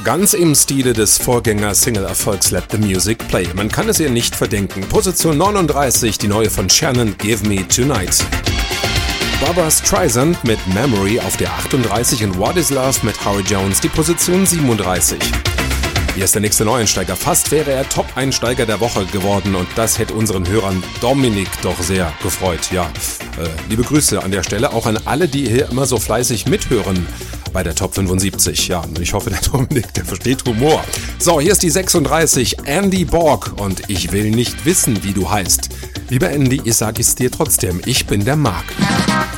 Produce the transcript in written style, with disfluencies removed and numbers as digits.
ganz im Stile des Vorgänger-Single-Erfolgs Let the Music Play. Man kann es ihr nicht verdenken. Position 39, die neue von Shannon, Give Me Tonight. Barbra Streisand mit Memory auf der 38 und What Is Love mit Howie Jones, die Position 37. Hier ist der nächste Neueinsteiger. Fast wäre er Top-Einsteiger der Woche geworden und das hätte unseren Hörern Dominik doch sehr gefreut. Ja, liebe Grüße an der Stelle, auch an alle, die hier immer so fleißig mithören bei der Top 75. Ja, ich hoffe, der Dominik, der versteht Humor. So, hier ist die 36, Andy Borg und ich will nicht wissen, wie du heißt. Lieber Andy, ich sage es dir trotzdem, ich bin der Marc.